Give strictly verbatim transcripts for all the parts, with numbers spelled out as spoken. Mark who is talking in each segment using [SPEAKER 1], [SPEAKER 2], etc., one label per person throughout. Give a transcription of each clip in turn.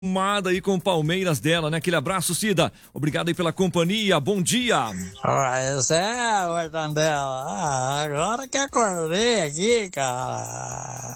[SPEAKER 1] Arrumada aí com o Palmeiras dela, né? Aquele abraço, Cida. Obrigado aí pela companhia. Bom dia.
[SPEAKER 2] Pois é, Mortandela. Ah, agora que acordei aqui, cara.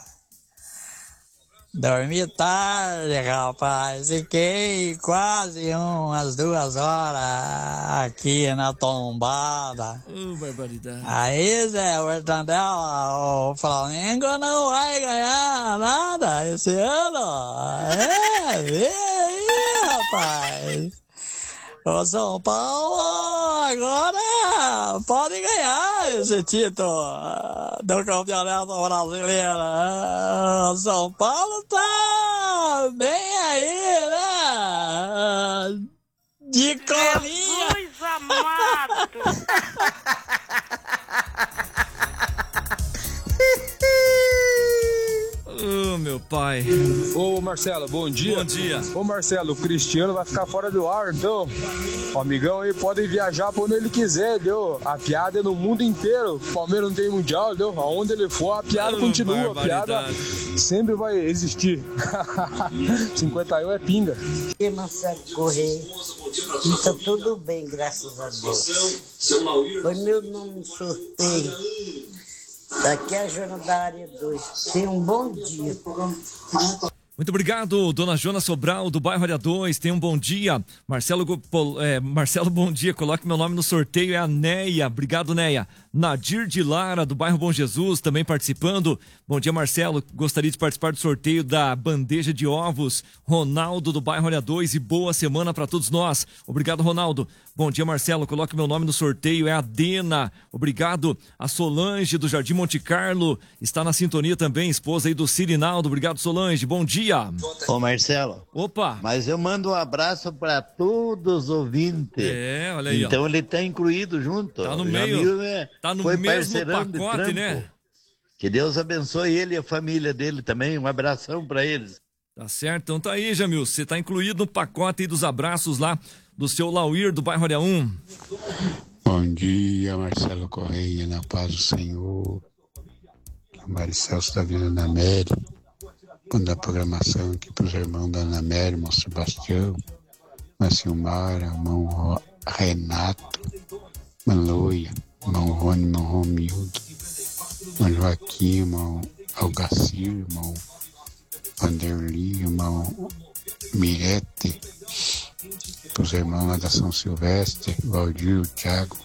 [SPEAKER 2] Dormi tarde, rapaz. Fiquei quase umas duas horas aqui na tombada.
[SPEAKER 1] Oh, barbaridade.
[SPEAKER 2] Aí, Zé Mortandela, o Flamengo não vai ganhar nada esse ano. É, vê aí, rapaz. O São Paulo agora pode ganhar esse título do Campeonato Brasileiro. O São Paulo tá bem aí, né? De colinha.
[SPEAKER 3] Jesus amado!
[SPEAKER 1] Oh, meu pai.
[SPEAKER 4] Ô Marcelo, bom dia.
[SPEAKER 1] Bom dia.
[SPEAKER 4] Ô Marcelo, o Cristiano vai ficar fora do ar, então. O amigão aí pode viajar pra onde ele quiser, deu? A piada é no mundo inteiro. O Palmeiras não tem mundial, deu? Aonde ele for, a piada
[SPEAKER 1] Oh,
[SPEAKER 4] continua. A piada sempre vai existir. cinquenta e um é pinga.
[SPEAKER 5] E Marcelo Correia. Está tudo bem, graças a Deus. Foi meu nome no sorteio. Daqui a Jona da área dois. Tenha um bom dia.
[SPEAKER 1] Muito obrigado, dona Jona Sobral, do bairro Área dois. Tenha um bom dia. Marcelo, é, Marcelo, bom dia. Coloque meu nome no sorteio, é a Neia. Obrigado, Neia. Nadir de Lara, do bairro Bom Jesus, também participando. Bom dia, Marcelo. Gostaria de participar do sorteio da bandeja de ovos. Ronaldo, do bairro Área dois. E boa semana para todos nós. Obrigado, Ronaldo. Bom dia, Marcelo. Coloque meu nome no sorteio, é a Dena. Obrigado. A Solange, do Jardim Monte Carlo, está na sintonia também. Esposa aí do Cirinaldo. Obrigado, Solange. Bom dia.
[SPEAKER 6] Ô Marcelo.
[SPEAKER 1] Opa.
[SPEAKER 6] Mas eu mando um abraço para todos os ouvintes.
[SPEAKER 1] É, olha aí.
[SPEAKER 6] Então
[SPEAKER 1] ó.
[SPEAKER 6] ele tá incluído junto.
[SPEAKER 1] Tá no
[SPEAKER 6] Já
[SPEAKER 1] meio.
[SPEAKER 6] viu, né?
[SPEAKER 1] Tá no
[SPEAKER 6] Foi
[SPEAKER 1] mesmo
[SPEAKER 6] parceirão de
[SPEAKER 1] pacote,
[SPEAKER 6] trampo.
[SPEAKER 1] né?
[SPEAKER 6] Que Deus abençoe ele e a família dele também. Um abração para eles.
[SPEAKER 1] Tá certo, então tá aí, Jamil. Você tá incluído no pacote aí dos abraços lá do seu Lauir, do bairro Área um.
[SPEAKER 7] Bom dia, Marcelo Correia, na paz do Senhor. O Maricelso da Vila Ana Mary. Quando a programação aqui para os irmãos da Ana Mary, irmão Sebastião, irmã Silmara, irmão Renato, irmã Loia, irmão Rony, irmão Romildo, irmão Joaquim, irmão Algacir, irmão Vanderli, irmão Mirete, para os irmãos lá da São Silvestre, Valdir, o Thiago,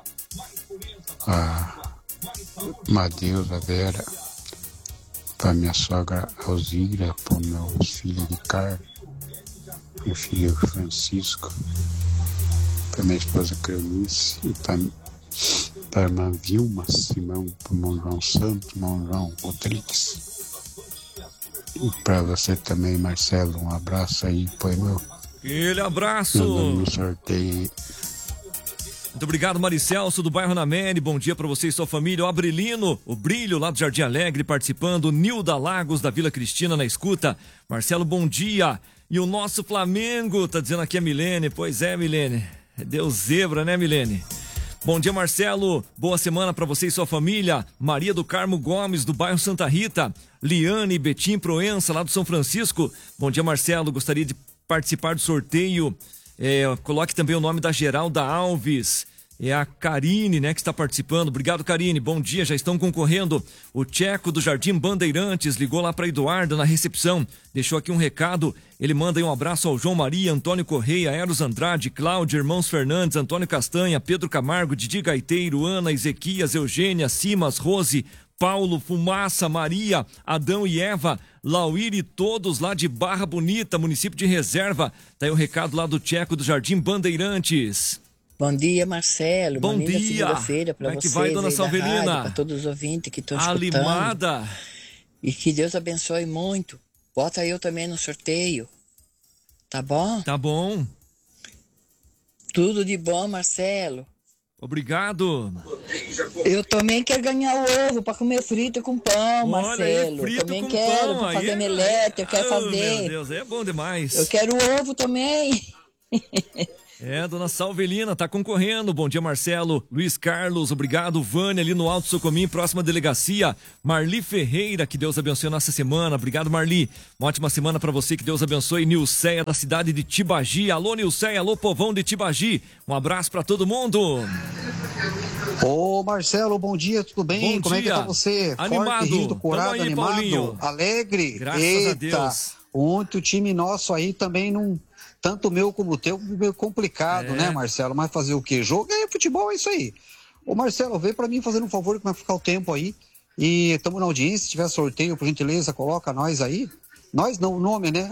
[SPEAKER 7] a Madeus, a Vera, para minha sogra Alzira, para o meu filho Ricardo, meu filho Francisco, para minha esposa Cleonice e para a irmã Vilma Simão, para o irmão João Santos, irmão João Rodrigues. E para você também, Marcelo, um abraço aí, põe meu.
[SPEAKER 1] Aquele abraço.
[SPEAKER 7] Meu nome no sorteio.
[SPEAKER 1] Muito obrigado, Maricelso, do bairro Namere. Bom dia para você e sua família. O Abrilino, o Brilho, lá do Jardim Alegre, participando. Nilda Lagos, da Vila Cristina, na escuta. Marcelo, bom dia. E o nosso Flamengo, tá dizendo aqui a Milene. Pois é, Milene. Deu zebra, né, Milene? Bom dia, Marcelo. Boa semana para você e sua família. Maria do Carmo Gomes, do bairro Santa Rita. Liane Betim Proença, lá do São Francisco. Bom dia, Marcelo. Gostaria de participar do sorteio. É, coloque também o nome da Geralda Alves. É a Karine, né, que está participando. Obrigado, Karine. Bom dia, já estão concorrendo. O Tcheco do Jardim Bandeirantes ligou lá para Eduardo na recepção. Deixou aqui um recado. Ele manda aí um abraço ao João Maria, Antônio Correia, Eros Andrade, Cláudio, Irmãos Fernandes, Antônio Castanha, Pedro Camargo, Didi Gaiteiro, Ana, Ezequias, Eugênia, Simas, Rose, Paulo, Fumaça, Maria, Adão e Eva, Lauir e todos lá de Barra Bonita, município de Reserva. Tá aí o recado lá do Tcheco do Jardim Bandeirantes.
[SPEAKER 8] Bom dia, Marcelo.
[SPEAKER 1] Bom
[SPEAKER 8] Uma linda
[SPEAKER 1] dia.
[SPEAKER 8] segunda-feira para
[SPEAKER 1] Como é que
[SPEAKER 8] vocês.
[SPEAKER 1] vai, dona Salvelina?
[SPEAKER 8] Para todos os ouvintes que estão escutando.
[SPEAKER 1] Alimada.
[SPEAKER 8] E que Deus abençoe muito. Bota eu também no sorteio. Tá bom?
[SPEAKER 1] Tá bom.
[SPEAKER 8] Tudo de bom, Marcelo.
[SPEAKER 1] Obrigado.
[SPEAKER 8] Eu também quero ganhar o ovo para comer frito com pão,
[SPEAKER 1] Olha
[SPEAKER 8] Marcelo.
[SPEAKER 1] aí, frito
[SPEAKER 8] também
[SPEAKER 1] com
[SPEAKER 8] quero
[SPEAKER 1] pão,
[SPEAKER 8] para fazer
[SPEAKER 1] aí,
[SPEAKER 8] melete, eu quero
[SPEAKER 1] oh,
[SPEAKER 8] fazer.
[SPEAKER 1] Meu Deus, é bom demais.
[SPEAKER 8] Eu quero ovo também.
[SPEAKER 1] É, dona Salvelina tá concorrendo. Bom dia, Marcelo. Luiz Carlos, obrigado. Vânia ali no Alto Socomim, próxima delegacia. Marli Ferreira, que Deus abençoe a nossa semana. Obrigado, Marli. Uma ótima semana pra você, que Deus abençoe. Nilceia, da cidade de Tibagi. Alô, Nilceia, alô, povão de Tibagi. Um abraço pra todo mundo.
[SPEAKER 9] Ô, Marcelo, bom dia, tudo bem?
[SPEAKER 1] Bom
[SPEAKER 9] Como
[SPEAKER 1] dia.
[SPEAKER 9] é que tá você?
[SPEAKER 1] Animado.
[SPEAKER 9] Forte, rindo, corado,
[SPEAKER 1] Tamo aí,
[SPEAKER 9] animado,
[SPEAKER 1] Paulinho.
[SPEAKER 9] alegre?
[SPEAKER 1] Graças
[SPEAKER 9] Eita,
[SPEAKER 1] a Deus.
[SPEAKER 9] ontem o time nosso aí também não... Tanto o meu como o teu, meio complicado,
[SPEAKER 1] É.
[SPEAKER 9] né, Marcelo? Mas fazer o quê? Jogo é futebol, é isso aí. Ô, Marcelo, vem pra mim fazendo um favor, como é que ficar o tempo aí. E estamos na audiência, se tiver sorteio, por gentileza, coloca nós aí. Nós não, o nome, né?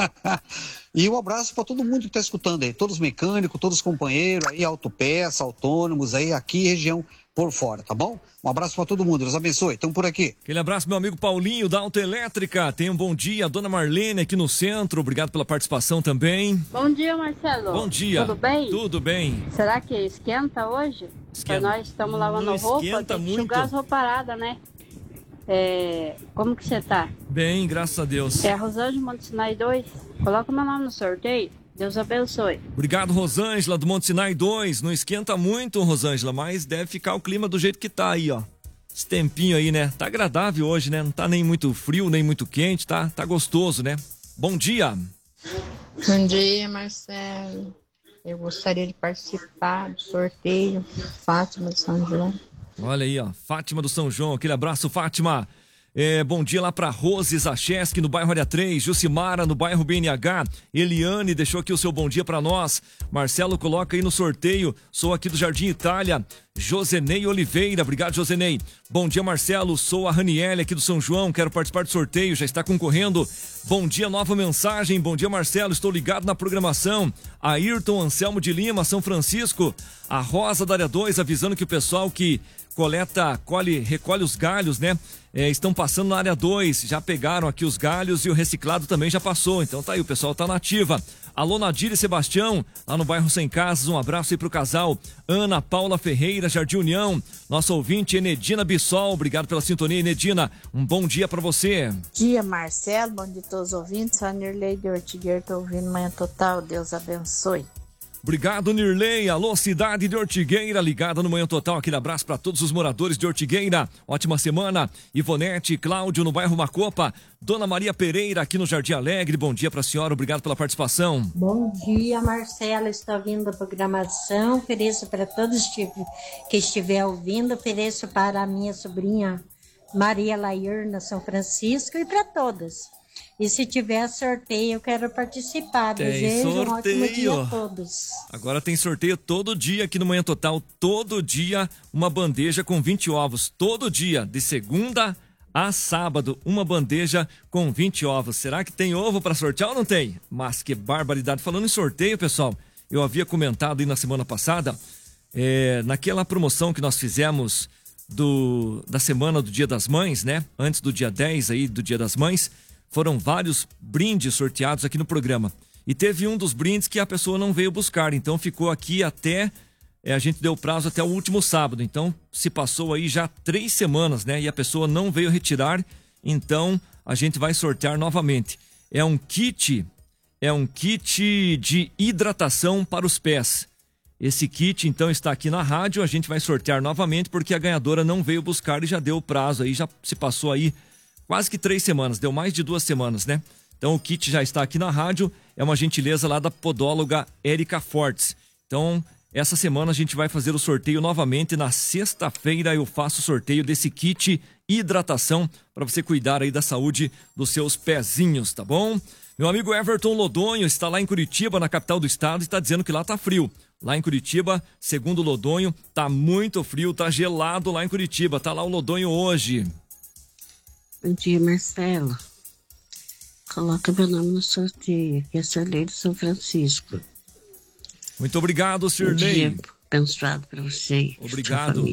[SPEAKER 9] E um abraço para todo mundo que está escutando aí, todos os mecânicos, todos os companheiros aí, autopeça, autônomos aí, aqui região por fora, tá bom? Um abraço para todo mundo, Deus abençoe, estamos por aqui.
[SPEAKER 1] Aquele abraço, meu amigo Paulinho, da Autoelétrica. Tenha um bom dia, dona Marlene aqui no centro, obrigado pela participação também.
[SPEAKER 3] Bom dia, Marcelo.
[SPEAKER 1] Bom dia.
[SPEAKER 3] Tudo bem?
[SPEAKER 1] Tudo bem.
[SPEAKER 3] Será que esquenta hoje?
[SPEAKER 1] Esquenta.
[SPEAKER 3] Pra nós estamos lavando
[SPEAKER 1] Não
[SPEAKER 3] roupa,
[SPEAKER 1] esquenta
[SPEAKER 3] tem que
[SPEAKER 1] muito.
[SPEAKER 3] enxugar as rouparadas, né? É, como que você tá?
[SPEAKER 1] Bem, graças a Deus.
[SPEAKER 3] É a Rosângela Monte Sinai dois. Coloca meu nome no sorteio. Deus abençoe.
[SPEAKER 1] Obrigado, Rosângela, do Monte Sinai dois. Não esquenta muito, Rosângela, mas deve ficar o clima do jeito que tá aí, ó. Esse tempinho aí, né? Tá agradável hoje, né? Não tá nem muito frio, nem muito quente, tá? Tá gostoso, né? Bom dia.
[SPEAKER 10] Bom dia, Marcelo. Eu gostaria de participar do sorteio Fátima de São João.
[SPEAKER 1] Olha aí, ó, Fátima do São João, aquele abraço, Fátima. É, bom dia lá pra Rose Zacheski, no bairro Área três, Jucimara, no bairro B N H, Eliane deixou aqui o seu bom dia pra nós, Marcelo coloca aí no sorteio, sou aqui do Jardim Itália, Josenei Oliveira, obrigado, Josenei. Bom dia, Marcelo, sou a Raniele aqui do São João, quero participar do sorteio, já está concorrendo. Bom dia, nova mensagem, bom dia, Marcelo, estou ligado na programação. Ayrton Anselmo de Lima, São Francisco, a Rosa da Área dois, avisando que o pessoal que coleta, colhe, recolhe os galhos, né? É, estão passando na área dois, já pegaram aqui os galhos e o reciclado também já passou, então tá aí, o pessoal tá na ativa. Alô, Nadir e Sebastião, lá no bairro Sem Casas, um abraço aí pro casal Ana Paula Ferreira, Jardim União, nossa ouvinte Enedina Bissol, obrigado pela sintonia, Enedina, um bom dia pra você.
[SPEAKER 11] Bom dia, Marcelo, bom dia a todos os ouvintes, a Nirley de Ortigueira, tô ouvindo Manhã Total, Deus abençoe.
[SPEAKER 1] Obrigado, Nirley. Alô, cidade de Ortigueira, ligada no Manhã Total. Aquele abraço para todos os moradores de Ortigueira. Ótima semana. Ivonete, Cláudio, no bairro Macopa. Dona Maria Pereira, aqui no Jardim Alegre. Bom dia para a senhora. Obrigado pela participação.
[SPEAKER 12] Bom dia, Marcela. Estou ouvindo a programação. Ofereço para todos que estiver ouvindo. Ofereço para a minha sobrinha Maria Lair, na São Francisco, e para todas. E se tiver sorteio, eu quero participar.
[SPEAKER 1] Tem
[SPEAKER 12] Desejo
[SPEAKER 1] sorteio.
[SPEAKER 12] um ótimo dia a todos.
[SPEAKER 1] Agora tem sorteio todo dia aqui no Manhã Total. Todo dia uma bandeja com vinte ovos. Todo dia, de segunda a sábado, uma bandeja com vinte ovos. Será que tem ovo para sortear ou não tem? Mas que barbaridade. Falando em sorteio, pessoal, eu havia comentado aí na semana passada, é, naquela promoção que nós fizemos do, da semana do Dia das Mães, né? Antes do dia dez aí, do Dia das Mães. Foram vários brindes sorteados aqui no programa. E teve um dos brindes que a pessoa não veio buscar. Então ficou aqui até... É, a gente deu prazo até o último sábado. Então se passou aí já três semanas, né? E a pessoa não veio retirar. Então a gente vai sortear novamente. É um kit... É um kit de hidratação para os pés. Esse kit, então, está aqui na rádio. A gente vai sortear novamente porque a ganhadora não veio buscar e já deu o prazo aí. Já se passou aí... Quase que três semanas, deu mais de duas semanas, né? Então o kit já está aqui na rádio, é uma gentileza lá da podóloga Érica Fortes. Então, essa semana a gente vai fazer o sorteio novamente, na sexta-feira eu faço o sorteio desse kit hidratação para você cuidar aí da saúde dos seus pezinhos, tá bom? Meu amigo Everton Lodonho está lá em Curitiba, na capital do estado, e está dizendo que lá tá frio. Lá em Curitiba, segundo o Lodonho, tá muito frio, tá gelado lá em Curitiba, tá lá o Lodonho hoje.
[SPEAKER 13] Bom dia, Marcelo. Coloca meu nome no sorteio, que é Sirlei de São Francisco.
[SPEAKER 1] Muito obrigado, Sirlei.
[SPEAKER 13] Bom dia abençoado para você.
[SPEAKER 1] Obrigado.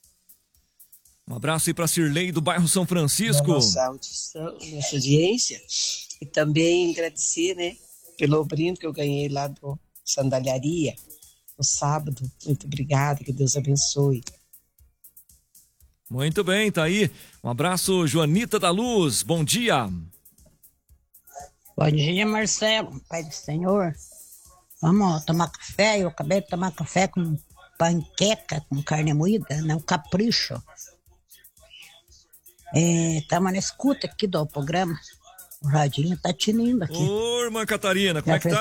[SPEAKER 1] Um abraço aí para Sirlei do bairro São Francisco.
[SPEAKER 14] Nossa audição, nossa audiência. E também agradecer, né, pelo brinde que eu ganhei lá do Sandalharia no sábado. Muito obrigada, que Deus abençoe.
[SPEAKER 1] Muito bem, tá aí. Um abraço, Joanita da Luz. Bom dia.
[SPEAKER 15] Bom dia, Marcelo. Pai do Senhor. Vamos tomar café. Eu acabei de tomar café com panqueca, com carne moída, né? Um capricho. Estamos é, na escuta aqui do programa. O radinho tá tinindo aqui.
[SPEAKER 1] Ô, irmã Catarina, como é que tá?